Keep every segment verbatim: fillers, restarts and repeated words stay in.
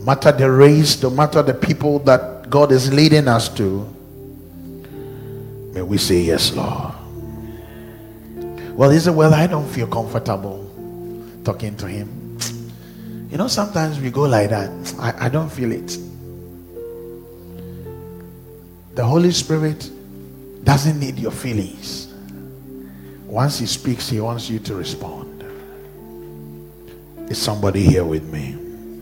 matter the race, no matter the people that God is leading us to, may we say yes, Lord. Well, he said, well, I don't feel comfortable talking to him. You know, sometimes we go like that. I, I don't feel it. The Holy Spirit doesn't need your feelings. Once he speaks, he wants you to respond. Is somebody here with me?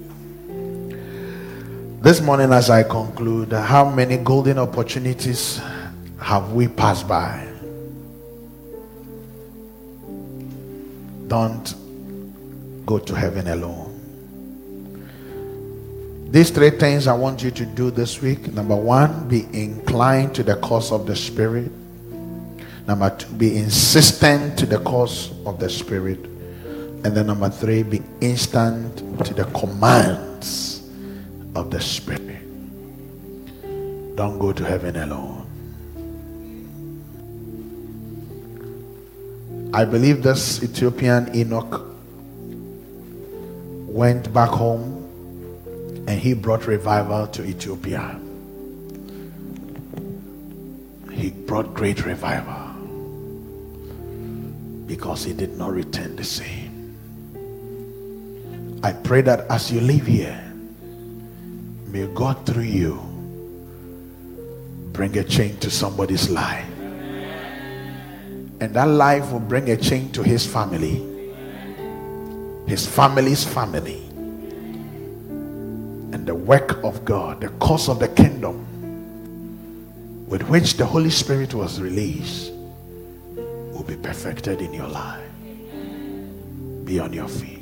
This morning, as I conclude, how many golden opportunities have we passed by? Don't go to heaven alone. These three things I want you to do this week. Number one, be inclined to the cause of the Spirit. Number two, be insistent to the cause of the Spirit. And then number three, be instant to the commands of the Spirit. Don't go to heaven alone. I believe this Ethiopian Enoch went back home and he brought revival to Ethiopia. He brought great revival because he did not return the same. I pray that as you live here, may God through you bring a change to somebody's life. And that life will bring a change to his family, his family's family. And the work of God, the cause of the kingdom with which the Holy Spirit was released, will be perfected in your life. Be on your feet.